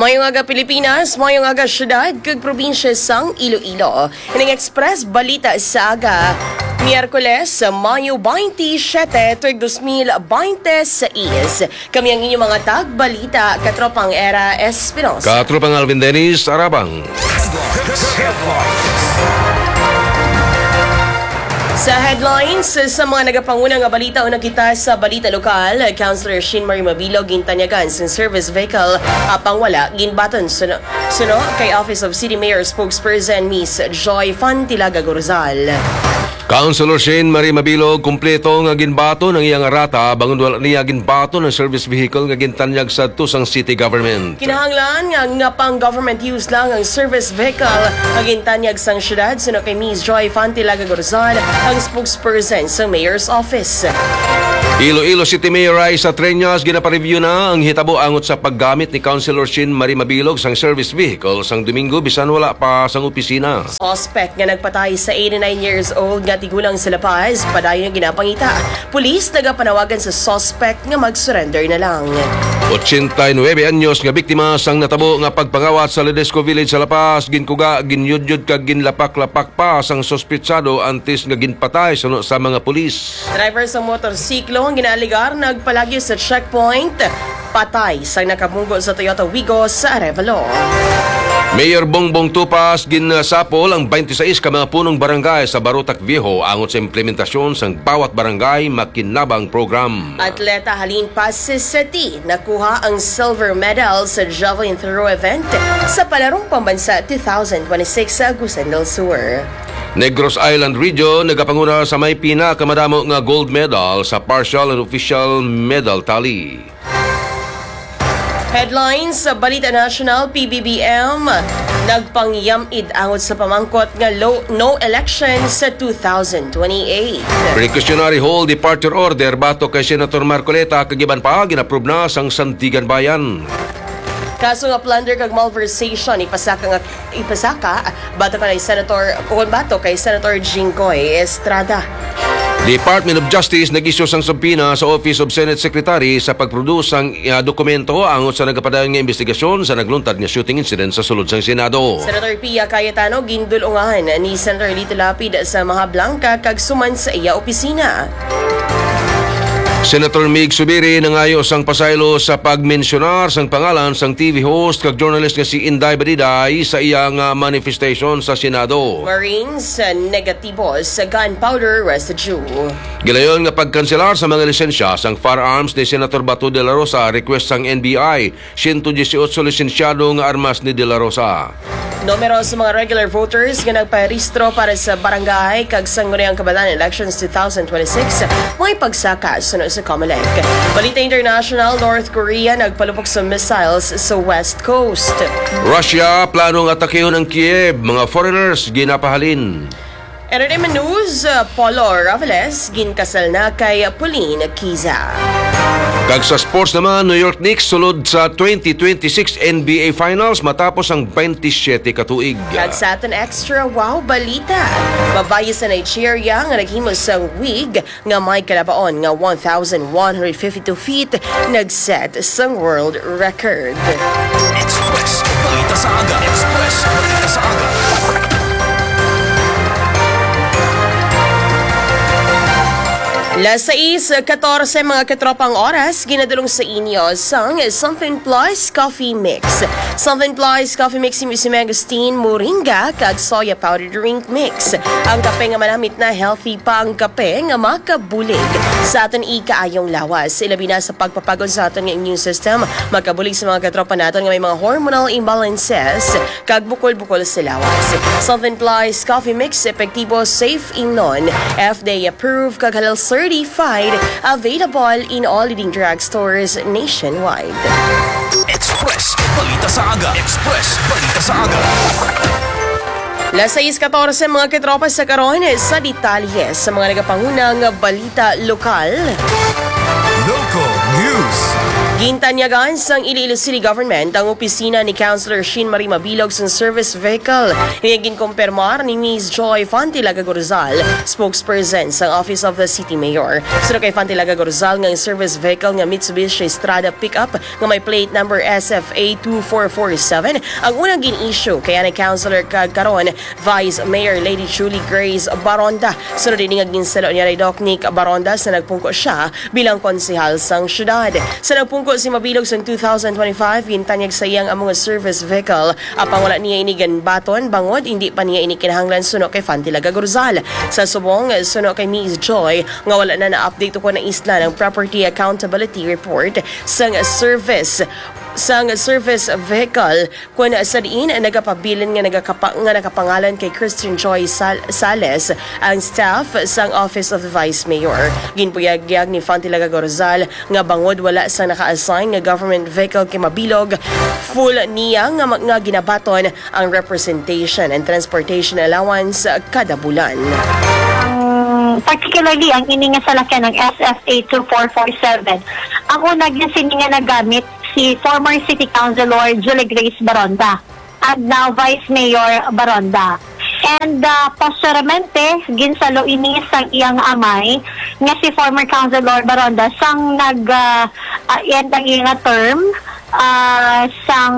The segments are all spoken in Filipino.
Mayong aga Pilipinas, mayong aga syudad, kag probinsya sang Iloilo. Ining express balita sa aga. Miyerkules, Mayo 27, tuig 2026. Kami ang inyong mga tagbalita, Katropang Era Espinosa. Katropang Alvin Dennis Arabang. Sa headlines, sa mga nagapangunang balita, unang kita sa balita lokal, Councilor Shin Marie Mabilog gintanyagan sa service vehicle apang wala ginbaton suno kay Office of City Mayor spokesperson Miss Joy Fantilaga Gorzal. Councilor Shane Marie Mabilog kumpleto nga ginbato ng iyang rata bangon wala niya ginbato ng service vehicle nga gintanyag sa tusang city government. Kinahanglan nga pang government use lang ang service vehicle nga gintanyag sang syudad suno kay Miss Joy Fantilaga Gorzal ang spokesperson sa mayor's office. Iloilo City Mayor Raisa Treñas ginapareview na ang hitabo angot sa paggamit ni Councilor Shin Marie Mabilog sang service vehicle sang Domingo bisan wala pa sang opisina. Suspect nga nagpatay sa 89 years old nga tigulang sa La Paz, padayon nga ginapangita. Pulis nagapanawagan sa suspect nga mag-surrender na lang. 89 anyos nga biktima sang natabo nga pagpangawat sa Ledesco Village sa La Paz, ginkuga, ginyudyod kag ginlapak-lapak pa sang sospitsado antes nga ginpatay sa mga pulis. Driver sa motorsiklo ang ginaligar nagpalagyo sa checkpoint, patay sang nakabunggo sa Toyota Wigo sa Arevalo. Mayor Bongbong Tupas ginasapol ang 26 ka mga punong barangay sa Barotac Viejo angot sa implementasyon sang bawat barangay makinabang program. Atleta Halin Pasiseti nakuha ang silver medal sa Javelin Throw event sa Palarong Pambansa 2026 sa Agusan del Sur. Negros Island Region nagapanguna sa may pinakamadamo nga gold medal sa partial and official medal tally. Headlines sa Balita National, PBBM nagpangyamid angot sa pamangkot nga no election sa 2028. Precautionary hold departure order bato kay Senator Marcoleta kagiban pa ginaprove na sang Sandigan Bayan. Kaso nga plunder kag malversation ipasaka bato kay Senator Jinggoy Estrada. Department of Justice nag-issue sang subpoena sa Office of Senate Secretary sa pagproduce sang dokumento angot sa nagapadayon nga investigasyon sa nagluntad nga shooting incident sa sulod sang Senado. Senator Pia Cayetano gindulungan ni Senator Lito Lapid sa Maha Blanca kag suman sa iya opisina. Senator Mig Subiri nangayo sang pasaylo sa pagmensyonar sang pangalan sang TV host kag journalist nga si Inday Badiday sa iyang manifestation sa Senado. Marines negatibo sa gunpowder residue. Gilayon nga pagkanselar sa mga lisensya sang firearms ni Senator Bato de la Rosa request sang NBI 118 lisensyado nga armas ni de la Rosa. Numero sa mga regular voters nga nagparehistro para sa barangay kag sangguniang kabataan elections 2026 may pagsaka sunod sa COMELEC. Balita International, North Korea nagpalupok sa missiles sa West Coast. Russia planong atakehon ang Kiev, mga foreigners ginapahalin. Entertainment News, Polo Raveles ginkasal na kay Pauline Kiza. Kag sa sports naman, New York Knicks sulod sa 2026 NBA Finals matapos ang 27 katuig. Kag sa aton extra wow balita. Babae sa Nigeria nga naghimos sang wig nga may kalabaon nga 1,152 feet nagset sang world record. Express Balita sa Aga. Express Balita sa Aga. Las 6:14 mga katropang oras, ginadulong sa inyo sang Something Plus Coffee Mix. Something Plus Coffee Mix si Magustin Moringa kag soya powder drink mix. Ang kape nga manamit na healthy pa ang kape nga makabulig sa aton ikaayong lawas. Ilabi na sa pagpapagod sa aton nga immune system, makabulig sa mga katropa naton nga may mga hormonal imbalances kag bukol-bukol sa lawas. Something Plus Coffee Mix, epektibo, safe ingnon, FDA approved kag halal certified, available in all leading drugstores nationwide. Express Balita sa Aga. Express Balita sa Aga. Las 6:14 mga katropa sa karon sa detalye sa mga nagapangunang balita lokal. Local News. Gintanyagan sang Iloilo City Government ang opisina ni Councilor Shin Marie Mabilog sa service vehicle. Hingin kumpirmar ni Ms. Joy Fantilaga Gorzal, spokesperson sa Office of the City Mayor. Sunod kay Fantilaga Gorzal nga service vehicle nga Mitsubishi Strada pickup nga may plate number SFA 2447 ang unang gin-issue kaya ni Councilor karon Vice Mayor Lady Julie Grace Baronda. Sunod din nga ginsalo niya ni Doc Nick Baronda sa nagpungko siya bilang konsehal sang syudad. Sa nagpungko si Mabilog sa 2025, gintanyag sa iyang ang mga service vehicle. Apang wala niya inigan baton, bangod, hindi pa niya inikinahanglan suno kay Fantilaga Gorzal. Sa subong, suno kay Ms. Joy, nga wala na na-update ko na isla ng Property Accountability Report sang service vehicle kung sa diin nagapabilin nga nakapangalan kay Christian Joy Sales ang staff sang Office of the Vice Mayor. Ginpuyagyag ni Fantilaga Gorzal nga bangod wala sa naka-assign nga government vehicle kay Mabilog, full niya nga ginabaton ang representation and transportation allowance kada bulan. Particularly ang ini nga salakyan ng SFA 2447. Ang una sini nga nagamit si former City Councilor Julie Grace Baronda at now Vice Mayor Baronda. And posteriormente, ginsalo ini sang iyang amay nga si former Councilor Baronda sang end ang iyang term sang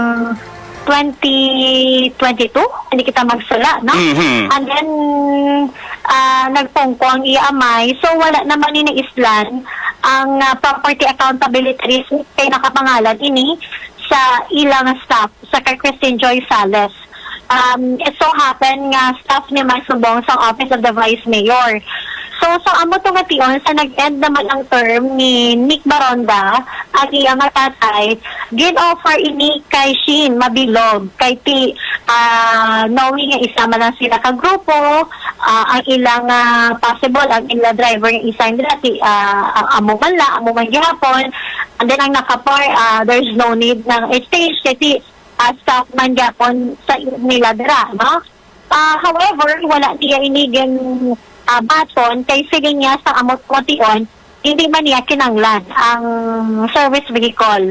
2022, hindi kita magsala, no? And then, nagpungko ang iamay. So, wala naman ni islan ang property accountability risk kay nakapangalan ini sa ilang staff, sa kay Christine Joy Sales. It so happen nga staff ni Masubong sa Office of the Vice Mayor. So amo to nga tion sa nag-end naman ang term ni Nick Baronda at iyang tatay, gin-offer ini kay Shin Mabilog, kay ti knowing nga isama lang sila ka grupo, ang ilang possible, ang ilang driver nga isa nila, amo man gihapon, and then ang nakapar, there's no need ng stage kasi staff man gihapon sa nila dira, no? However, wala niya inigang baton kay sige niya sa amot motion, hindi man niya kinanglan ang service vehicle.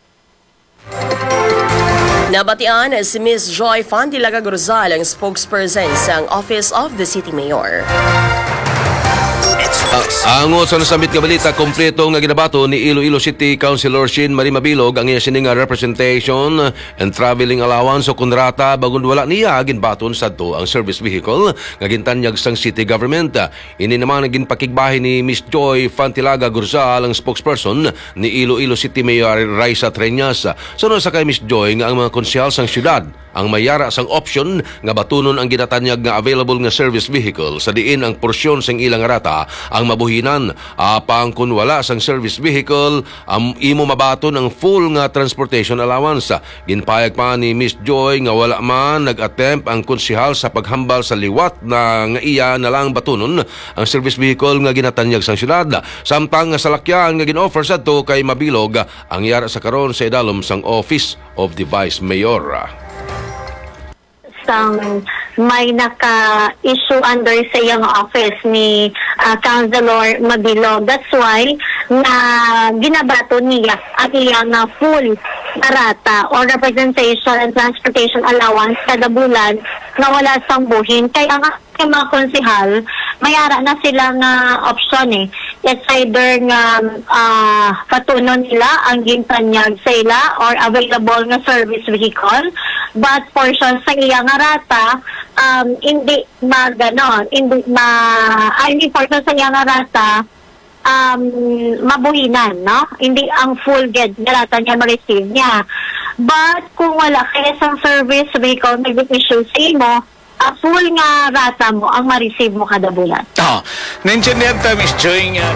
Nabatian si Ms. Joy Fantilaga Gorzal ang spokesperson sa Office of the City Mayor. Ango sa nasambit nga balita, kompleto nga ginabato ni Iloilo City Councilor Shin Marie Mabilog ang iya sininga representation and traveling allowance o kontrata bagon wala niya ginbaton sadto ang service vehicle nga gintanyag sang city government. Ini naman naging pakigbahay ni Miss Joy Fantilaga Gorzal ang spokesperson ni Iloilo City Mayor Raisa Treñas. Sunod sa kay Miss Joy nga ang mga konsyal sang syudad ang mayara sang option nga batunon ang ginatanyag nga available nga service vehicle sa diin ang porsyon sang ilang rata ang mabuhinan. Apang kun wala sang service vehicle imo mabaton ang full nga transportation allowance. Ginpayag pa ni Miss Joy nga wala man nag-attempt ang konsehal sa paghambal sa liwat na nga iya na lang batunon ang service vehicle nga ginatanyag sang syudad. Samtang nga salakyan nga gin-offer sadto kay Mabilog ang yara sa karon sa idalom sang Office of the Vice Mayor. May naka-issue under sa iyang office ni Councilor Mabilog. That's why na ginabato niya ang iyang full rata or representation and transportation allowance kada bulan na wala sang buhin. Kaya ang mga konsehal, mayara na sila nga option It's either nga patunon nila ang gintanyag sa ila or available nga service vehicle, but portion sa iyang rata hindi portion sa iyang rata mabuhinan, no? Hindi ang full get na rata niya ma-receive niya. But kung wala kaya sa service vehicle nag-issue sa imo, full nga rata mo ang ma-receive mo kada bulan. Naintindihan ta, Miss Joy nga.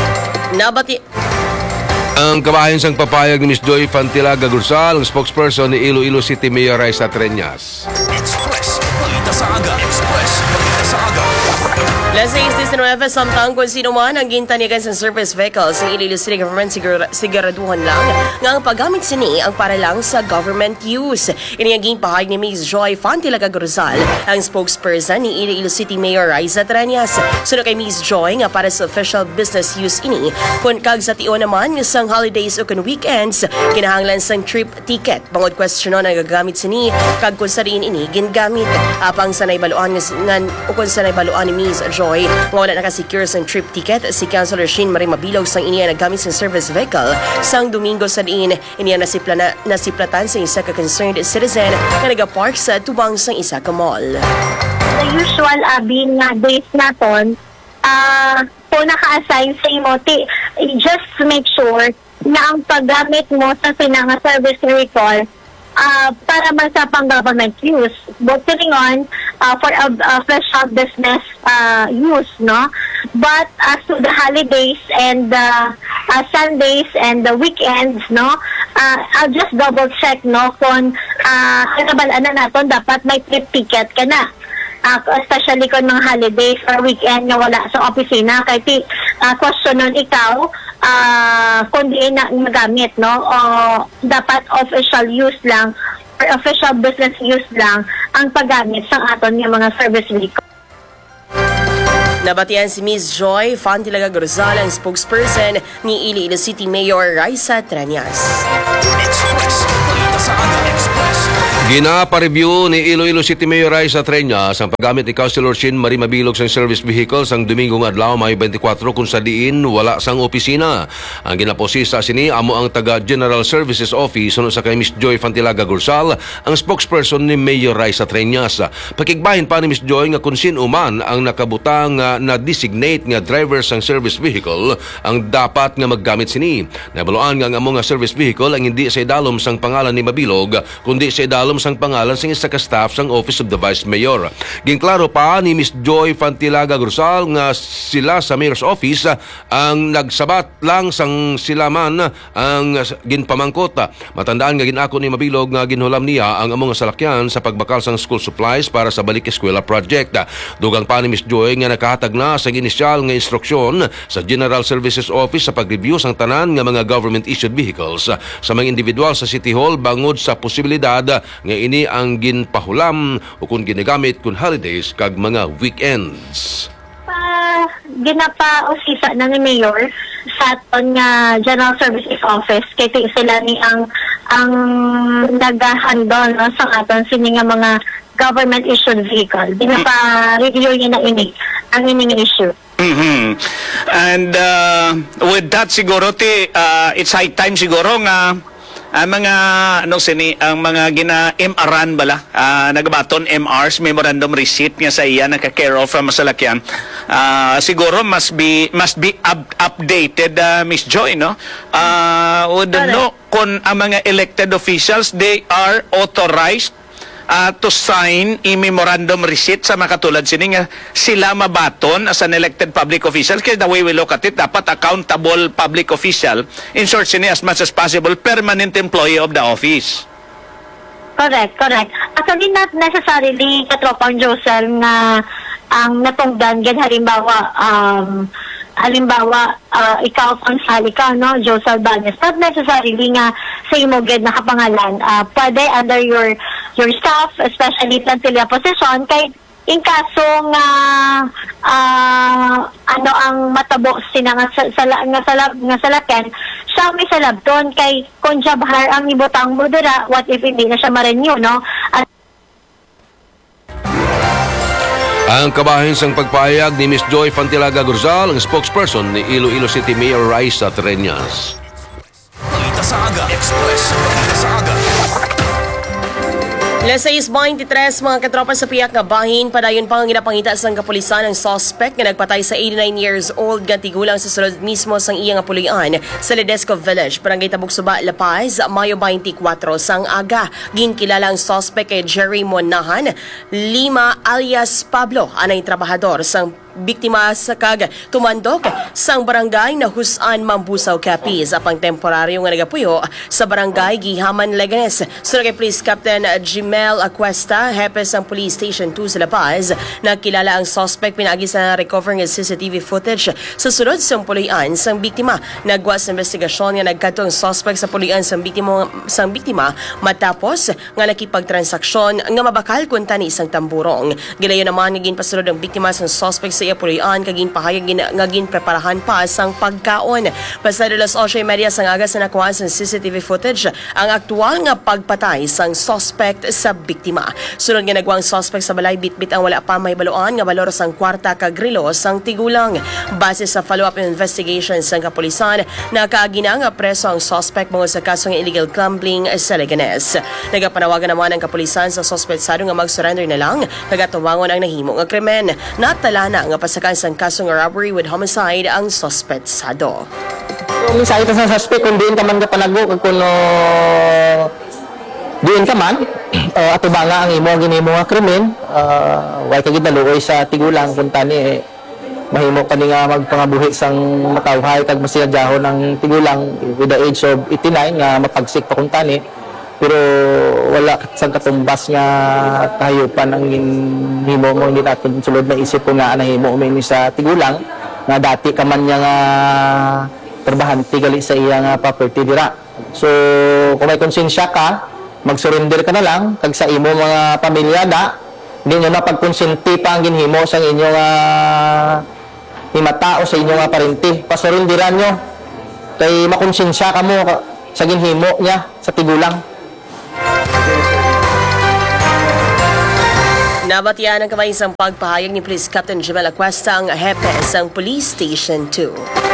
Ang kabahin sang papayag ni Miss Joy Fantilaga Gorzal, ang spokesperson ni Iloilo City Mayor Raisa Treñas. Express, balita sa aga. Express, balita sa aga. Las 6:19 samtang kung sino man ang gintanigan sa service vehicles ng Iloilo City Government siguraduhan lang nga ang paggamit sini ang para lang sa government use. Ini ang ginpahayag ni Ms. Joy Fantilaga Grozal, ang spokesperson ni Iloilo City Mayor Raisa Tranias. Sunod kay Ms. Joy nga para sa official business use ini, kung kag sa tiyo naman sang holidays o kun weekends, kinahanglan sang trip ticket. Bangod questionon ang gagamit sini kag kung sa rin ini gingamit. Apang sanay baluan o kung sanay baluan ni Ms. Joy nga wala nakasecure sang trip ticket, si Councilor Shin Marie Mabilog sang iniya naggamit sang service vehicle sang Domingo sa diin iniya nasiplatan sa isa ka concerned citizen na nagapark sa tubang sang isa ka mall. The usual abin nga days naton, kung naka-assign sa imoti, just make sure na ang paggamit mo sa sinanga service vehicle para man sa pang-government use. But on for official business use, no? But as to the holidays and Sundays and the weekends, no? I'll just double check, no? Kung kanabalaan na natin, dapat may trip ticket ka na. Especially kung mga holidays or weekend nga wala sa opisina. Kaya question nun ikaw, kung di na magamit, no? O dapat official use lang or official business use lang ang paggamit sa aton ng mga service vehicle. Nabatian si Ms. Joy Fantilaga Grozal, ang spokesperson ni Iloilo City Mayor Raisa Tranias. Express. Balita sa aga. Express. Gina-pa-review ni Iloilo City Mayor Raisa Tranias ang paggamit ni Councilor Shin Marie Mabilog sa service vehicles ang Domingong adlaw Mayo 24 kung sa diin wala sang opisina. Ang ginaposisa sini amo ang taga General Services Office sunod sa kay Ms. Joy Fantilaga Grozal, ang spokesperson ni Mayor Raisa Tranias. Pakigbahin pa ni Ms. Joy nga kung sino man ang nakabutang na designate nga driver sang service vehicle ang dapat nga maggamit sini. Nabaluan nga ang amo nga service vehicle ang hindi sa idalom sang pangalan ni Mabilog kundi sa idalom sang pangalan sang isa ka staff sang Office of the Vice Mayor. Ginklaro pa ni Ms. Joy Fantilaga Grozal nga sila sa Mayor's Office ang nagsabat lang sang sila man ang ginpamangkot. Matandaan nga ginako ni Mabilog nga ginhulam niya ang among salakyan sa pagbakal sang school supplies para sa Balik Eskwela project. Dugang pa ni Ms. Joy nga nakahatag na sang inisyal nga instruksyon sa General Services Office sa pag-review sang tanan nga mga government issued vehicles sa mga individual sa City Hall bangod sa posibilidad nga ini ang ginpahulam o kung ginagamit kung holidays kag mga weekends. Ginapa-usisa na ni Mayor sa aton nga General Services Office kay sila ni ang nagahandol, no, sa aton sini nga mga government issued vehicle. Ginapa-review niya na ini ang ining issue. Mm-hmm. And with that siguro it's high time siguro nga ang mga ang mga gina-MRan bala nagabaton MRs memorandum receipt nga sa iya naka-care of from masalakyan siguro must be updated Miss Joy, no? Would know kung ang mga elected officials they are authorized to sign i-memorandum receipt sa makatulad sini nga sila mabaton as an elected public official. Kaya the way we look at it, dapat accountable public official, in short sini as much as possible, permanent employee of the office. Correct. Actually, not necessarily katropang Josel nga ang natungdan gan halimbawa ikaw pansali ka, no, Josel Banes, not necessarily nga sa imo ged nakapangalan, pwede under your staff, especially plantilla position, kay in kaso nga ang matabo sina nga salakyan siya may salabton kay kung jabhar ang ibutang mo dira, what if hindi na siya ma-renew, no? Ang kabahin sang pagpahayag ni Ms. Joy Fantilaga Grozal, ang spokesperson ni Iloilo City Mayor Raisa Tranias. Balita sa aga. Express. Balita sa aga. Las 6:23 mga katropa sa piyak nga bahin, padayon pa ang ginapangita sang kapulisan ng suspect nga nagpatay sa 89 years old nga tigulang sa sulod mismo sang iya nga pulian sa Ledesco Village, Barangay Tabugsuba, La Paz, Mayo 24 sang aga. Ginkilala ang suspect kay Jerry Monahan Lima alias Pablo, anay trabahador sang biktima sa kag tumandok sang barangay na Husan Mambusaw Capiz apang temporaryo nga nagapuyo sa barangay Gihaman Leganes. Sunod kay Police Captain Jimel Acuesta, hepe sang Police Station 2 sa La Paz, nakilala ang suspect pinagi sa recovering CCTV footage sa sunod sang pulian sang biktima. Nagwa sa investigasyon nga nagkadto ang suspect sa pulian sang biktima matapos nga nakipagtransaksyon nga mabakal kunta ni isang tamburong. Gilayon naman nga ginpasulod ang biktima sang suspect sa iyapulian kagin pahayag nga ginpreparahan pa sang pagkaon. Pasado las 8:30 sang aga sa nakuha sa CCTV footage ang aktual nga pagpatay sang suspect sa biktima. Sunod nga nagwang suspect sa balay bitbit ang wala pa mahibaluan nga balor sang kwarta kag relo sang tigulang. Base sa follow-up investigation sang kapulisan, nakaagina nga preso ang suspect mungod sa kasong illegal gambling sa Leganes. Nagapanawagan naman ang kapulisan sa suspetsado nga mag-surrender na lang kagatubangon ang nahimo nga krimen. Natala na nga pasakan sang kasong robbery with homicide ang suspetsado. So, minsan ito sa suspect kung diin ka man ka panago kung diin ka man ato ba nga ang imo ginimo nga krimen way kagid naluoy sa tigulang kung tani mahimo pa ni nga magpangabuhi sang matawhay kag masiyadyahon ng tigulang with the age of 89 nga mapagsik pa kung tani. Pero wala sang katumbas nga kahayupan ang himo mo hindi natin sulod na isip ko nga nahimo umini sa tigulang nga dati ka man niya nga trabahante gali sa iya nga property dira. So kung may konsensya ka, mag-surrender ka na lang kag sa imo mga pamilya da hindi nyo mapagkonsenti pa ang ginhimo sa inyo nga himatao sa inyo nga parente. Pasurrenderan nyo kay makonsensya ka mo sa ginhimo niya sa tigulang. Nabatian ang kamay isang pagpahayag ni Police Captain Jimel Acuesta ang hepe sang Police Station 2.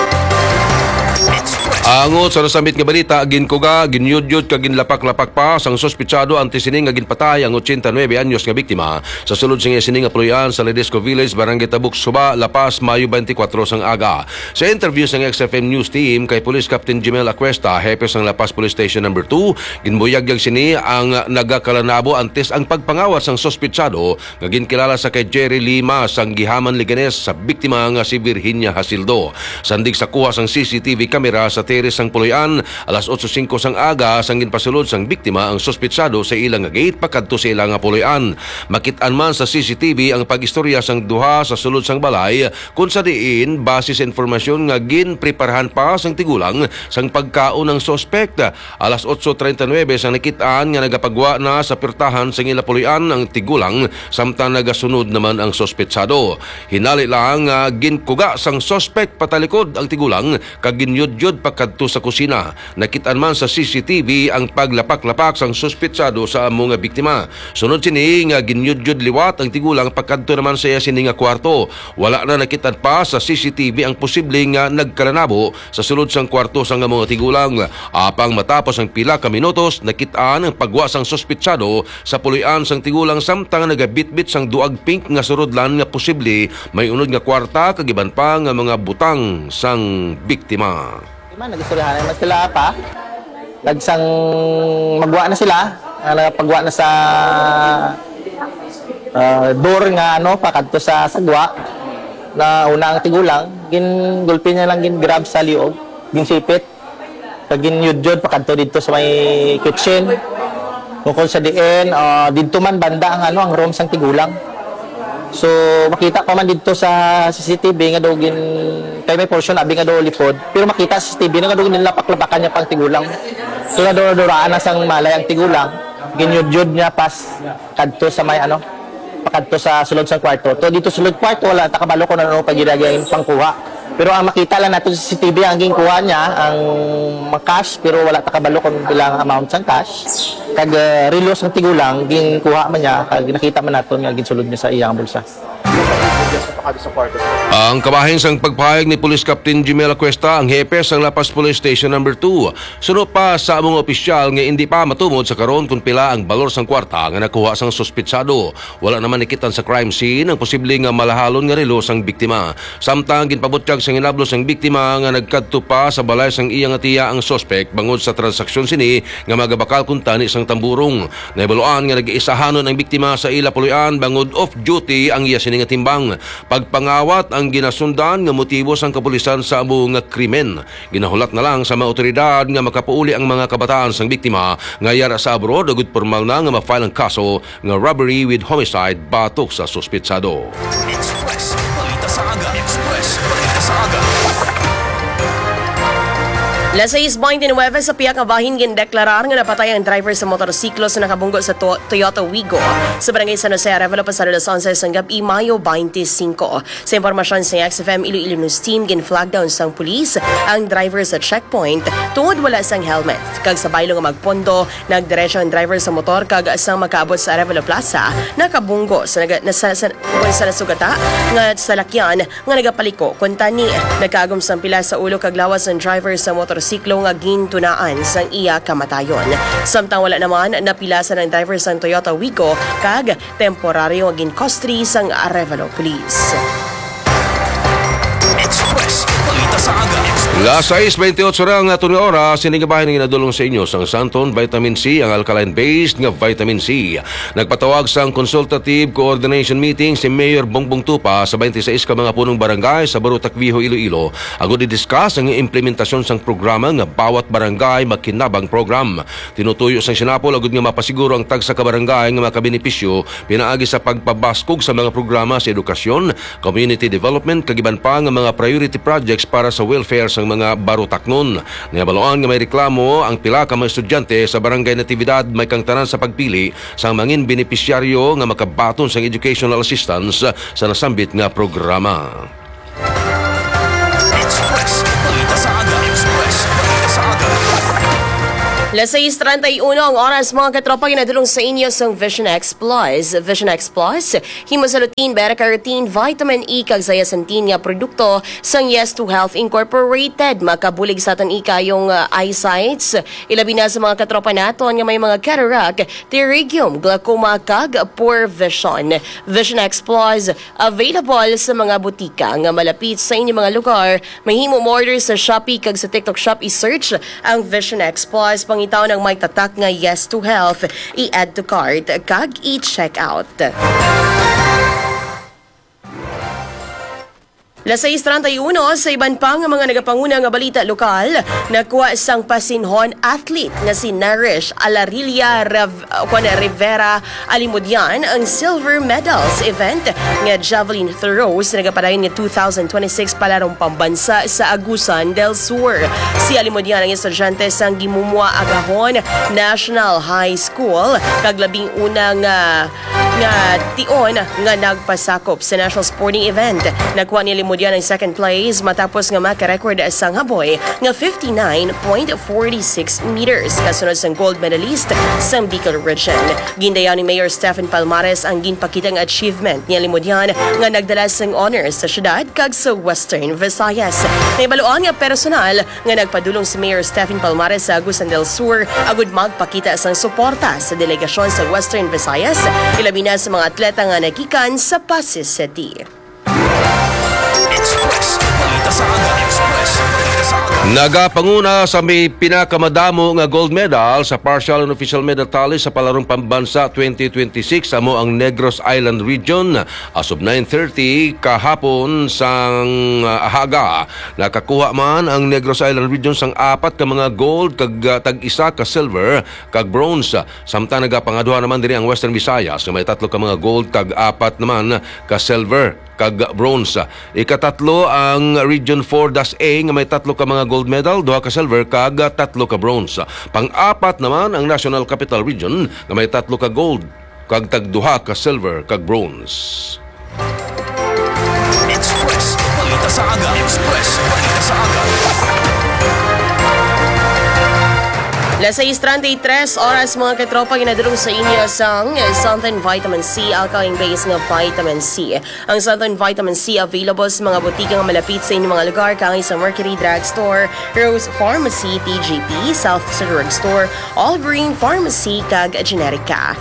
Angot sa nasambit nga balita, ginkuga, ginyudyod kag ginlapak-lapak pa sang sospitsado anti sining nga ginpatay ang 89 anyos nga biktima sa sulod sing sining nga puloyan sa Ledesco Village, Barangay Tabuk, Suba, La Paz, Mayo 24 sang aga. Sa interview sang XFM News Team kay Police Captain Jimel Acuesta, hepe sang La Paz Police Station No. 2, ginbuyagyag sini ang nagakalanabo antes ang pagpangawat sang sospitsado nga ginkilala sa kay Jerry Lima sang Gihaman Leganes sa biktima nga si Virginia Hasildo. Sandig sa kuha sang CCTV camera sa sang puloyan, alas 8:05 sang aga sang ginpasulod sang biktima ang sospitsado sa ilang nga gate pakadto sa ilang nga puloyan. Makit-an man sa CCTV ang pagistorya sang duha sa sulod sang balay kung sa diin base sa informasyon nga ginpreparahan pa sang tigulang sang pagkaon ng sospek. Alas 8:39 sang nakit-an nga nagapagwa na sa pirtahan sang ila puloyan ang tigulang samtang nagasunod naman ang sospetsado. Hinali lang ginkuga sang sospek patalikod ang tigulang kag ginyudyod pakadto sa kusina. Nakitaan man sa CCTV ang paglapak-lapak sang suspitsado sa amo nga biktima. Sunod sini nga ginyudyod liwat ang tigulang pagkadto naman sa iya sini nga kwarto. Wala na nakitaan pa sa CCTV ang posible nga nagkalanabo sa sulod sang kwarto sang mga tigulang. Apang matapos ang pila ka minutos, nakitaan ang pagwa sang suspitsado sa puloyan sang tigulang samtang nagabitbit sang duag pink nga surudlan nga posible may unod nga kwarta kag iban pa nga mga butang sang biktima. Nag-istoryahan naman sila pa. Nagsang magwa na sila. Pagwa na sa door nga pakadto sa sagwa na una ang tigulang. Gulpi niya lang grab sa liog. Ginsipit. Kag ginyudyod pakadto dito sa may kitchen. Kung sa diin, dito man banda ang room sang tigulang. So makita pa man dito sa CCTV nga daw kay may portion abi nga daw lipod pero makita sa CCTV nga daw nilapak-lapakan niya pang tigulang. So naduraan na sang malay ang tigulang, ginyudyod niya pas kadto sa may pakadto sa sulod sang kwarto. To dito sulod kwarto wala ta kabalo ko na pagiragyan pangkuha. Pero ang makita lang nato sa CCTV ang ginkuha niya ang cash pero wala ta kabalo kung bilang amount sang cash. Kag relo sang tigulang ginkuha man niya kag nakita man naton nga ginsulod niya sa iyang bulsa. Ang kabahin sang pagpahayag ni Police Captain Jimel Acuesta ang hepe sang La Paz Police Station No. 2. Sunod pa sa among opisyal nga hindi pa matumod sa karon kung pila ang balor sang kwarta nga nakuha sang sospitsado. Wala naman nakitan sa crime scene ang posible nga malahalon nga relo sang biktima. Samtang ginpabutyag sang inablo sang biktima nga nagkadto pa sa balay sang iyang tiya ang sospek bangod sa transaksyon sini nga magabakal kun tani sang tamburong. Nahibaluan nga nag-iisahanon ang biktima sa ila puloyan bangod off duty ang iya sini nga timbang. Pagpangawat ang ginasundan nga motibo sang kapulisan sa amo nga krimen. Ginahulat na lang sa mga otoridad nga makapauli ang mga kabataan sang biktima nga yara sa abroad agud formal na nga ma-file ang kaso nga robbery with homicide batok sa suspitsado. Express, balita sa aga. Express, balita sa aga. Las 6:29 sa piyak nga bahin gindeklarar nga napatay ang driver sa motorsiklo sa nakabunggo sa Toyota Wigo sa barangay San Jose, Arevalo, pasado alas 11 ng gabi, Mayo 25. Sa impormasyon sa XFM Iloilo News Team, gin-flag down sang pulis ang driver sa checkpoint tungod wala sang helmet. Kag sabay lang nga magpondo, nagdiretso ang driver sa motor kag sang makaabot sa Arevalo Plaza, nakabunggo sa nasugata nga salakyan nga nagapaliko kunta ni nagkagom sang pila sa ulo kag lawas ang driver sa motorsiklo nga gintunaan sang iya kamatayon. Samtang wala naman napilasan ng driver sang Toyota Wigo kag temporaryo nga ginkostri sang Arevalo Police. Express, balita sa aga. Las 6:28 ra nga tunog oras sinigabahin nga ginadulong sa inyo sang Santon Vitamin C, ang alkaline-based nga vitamin C. Nagpatawag sang consultative coordination meeting si Mayor Bongbong Tupa sa 26 ka mga punong barangay sa Barutakviho, Iloilo. Agud i-discuss ang implementasyon sang programa nga bawat barangay makinabang program. Tinutuyo sang sinapol agud nga mapasiguro ang tagsa ka barangay nga makabenepisyo pinaagi sa pagpabaskog sa mga programa sa edukasyon, community development kag iban pa nga mga priority projects para sa welfare sang mga barutaknon. Nabaloan nga may reklamo ang pila ka mga estudyante sa barangay Natividad may kangtanan sa pagpili sa mangin benepisyaryo nga makabaton sang educational assistance sa nasambit nga programa. Express, balita sa aga. Express, balita sa aga. Las 6:31 ang oras, mga katropa, ginadulong sa inyo sang Vision X Plus. Vision X Plus, himosalutin, beta-carotene, vitamin E, kag zeaxanthin nga produkto sang Yes to Health Incorporated. Makabulig sa aton yung eyesights. Ilabi na sa mga katropa naton nga may mga cataract, pterygium, glaucoma, kag poor vision. Vision X Plus, available sa mga butika nga malapit sa inyong mga lugar. Mahimo order sa Shopee kag sa TikTok Shop, i-search ang Vision X Plus. Pangitaw ng may tatak nga Yes to Health, i-add to cart kag i-check out. Las 6:31 sa iban pang mga nagapanguna nga balita lokal, nakuha sang pasinhon athlete nga si Narish Alarilla Rivera Alimudian ang silver medals event nga javelin throws na nagapadayon nga 2026 palarong pambansa sa Agusan del Sur. Si Alimudian ang estudyante sang Gimumua Agahon National High School kag labing una nga tion nga nagpasakop sa national sporting event. Nakuha ni Alimudian ang second place matapos nga makarecord sang haboy nga 59.46 meters. Kasunod sang gold medalist sang Bicol Region. Gindayaw ni Mayor Stephen Palmares ang ginpakitang achievement ni Alimudian nga nagdala sang honors sa syudad kag sa Western Visayas. Naibaluan nga personal nga nagpadulong si Mayor Stephen Palmares sa Agusan del Sur agud magpakita sang suporta sa delegasyon sa Western Visayas, ilabi na sa mga atleta nga nagikan sa Pasig City. Express, balita sa aga. Express, balita sa aga. Nagapanguna sa may pinakamadamo nga gold medal sa partial and official medal tally sa palarong pambansa 2026 amo ang Negros Island Region. As of 9:30 kahapon sang haga, nakakuha man ang Negros Island Region sang 4 ka mga gold kag tag-isa ka silver kag bronze. Samtang nagapangaduha naman diri ang Western Visayas nga may 3 ka mga gold kag 4 naman ka silver kag bronze. Ikatatlo ang Region 4-A nga may 3 ka mga gold medal, 2 ka silver kag 3 ka bronze. Pang-apat naman ang National Capital Region nga may 3 ka gold kag tag 2 ka silver kag bronze. Express, balita sa aga. Express, balita sa aga. Las 6:33 oras, mga katropa, ginadulong sa inyo sang Southern Vitamin C, alkaline-based nga vitamin C. Ang Southern Vitamin C available sa mga butika nga malapit sa inyong mga lugar kagaya sa Mercury Drugstore, Rose Pharmacy, TGP, South Drug Store, All Green Pharmacy, kag Generica.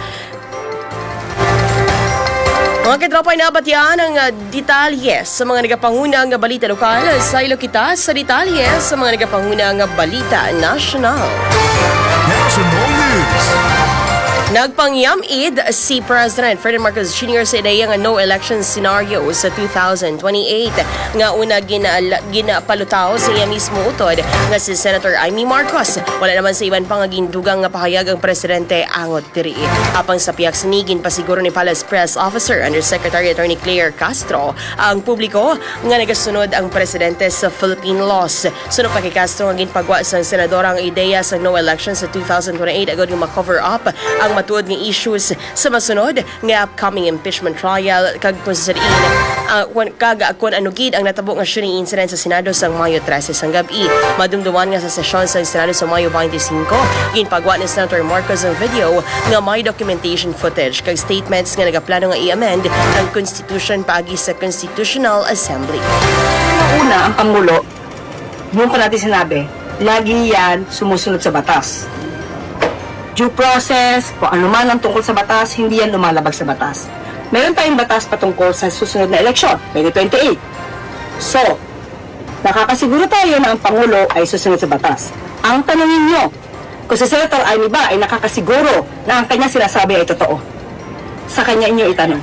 Mga katropa, inabatyan ang detalye sa mga nagapanguna nga balita lokal. Sa ilo kita sa detalye sa mga nagapanguna nga balita national. National News. Nagpangyamid si President Ferdinand Marcos Jr. sa ideya nga no election scenario sa 2028 nga una ginapalutaw sa iya mismo utod nga si Senator Amy Marcos. Wala naman sa iban pang gindugang nga pahayag ang presidente angot diri. Apang sa piyak sinigin pasiguro ni Palace Press Officer Undersecretary Attorney Claire Castro ang publiko nga nagasunod ang presidente sa Philippine laws. Sunod pa kay Castro nga ginpagwa sa senador ang ideya sa no election sa 2028 agad nga ma-cover up ang matuod nga issues sa masunod nga upcoming impeachment trial kag konsiderin kung anugid ang natabo nga shooting incident sa Senado sa Mayo 13 sang gabi. Madumduman nga sa sesyon sa Senado sa Mayo 25 ginpagwa ni Senator Marcos ang video nga may documentation footage kag statements nga nagaplano nga i-amend ang Constitution paagi sa Constitutional Assembly. Una, ang Pangulo, noon pa natin sinabi, lagi yan sumusunod sa batas. Due process, kung ano man ang tungkol sa batas, hindi yan lumalabag sa batas. Meron tayong batas patungkol sa susunod na eleksyon, 2028. So, nakakasiguro tayo na ang Pangulo ay susunod sa batas. Ang tanongin nyo, kung si Senator Amy ba ay nakakasiguro na ang kanya sinasabi ay totoo? Sa kanya inyo itanong.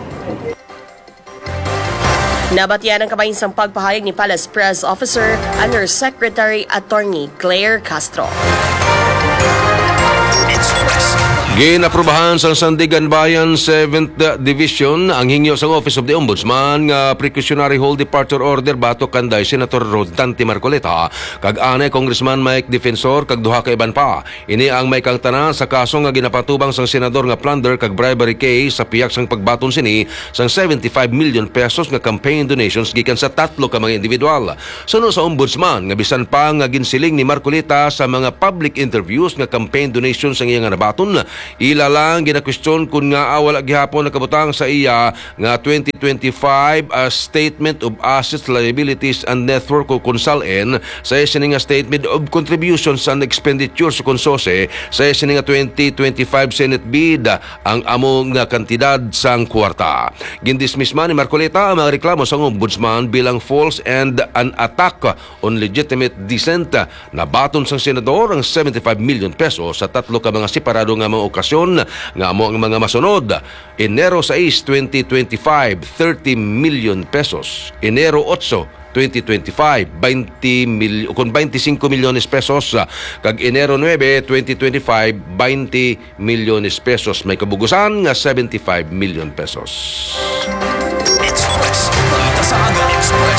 Nabatian ang kabayinsang pagpahayag ni Palace Press Officer Undersecretary Attorney Claire Castro. Ginaprubahan sa Sandigan Bayan 7th Division ang hingyo sa Office of the Ombudsman nga precautionary hold departure order batok kanday Senator Rodante Marcoleta kag anay Congressman Mike Defensor kag duha ka iban pa. Ini ang may kang tanan sa kaso nga ginapatubang sang senador nga plunder kag bribery case sa piyak sang pagbaton sini sang 75 million pesos nga campaign donations gikan sa tatlo ka mga individual. Sunod sa Ombudsman nga bisan pa nga ginsiling ni Marcoleta sa mga public interviews nga campaign donations ang iya nga nabaton. Ila lang ginakwestiyon kung nga wala gihapon nakabutang sa iya nga 2025 Statement of Assets, Liabilities and Network o Consul-N sa isining nga Statement of Contributions and Expenditures o Konsose sa isining nga 2025 Senate Bid ang among nga kantidad sang kwarta. Gindismiss man ni Marcoleta ang mga reklamo sa Ombudsman bilang false and an attack on legitimate dissent na baton sang senador ang 75 million pesos sa tatlo ka mga separado nga mga okasyon nga amo ang mga masunod. Enero 6, 2025, 30 million pesos. Enero 8, 2025, 25 milyones pesos. Kag Enero 9, 2025, 20 milyones pesos. May kabugusan nga 75 million pesos. Express. Balita sa aga. Express.